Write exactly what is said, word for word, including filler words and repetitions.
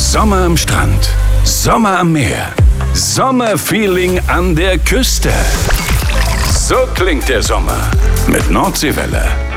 Sommer am Strand, Sommer am Meer, Sommerfeeling an der Küste. So klingt der Sommer mit Nordseewelle.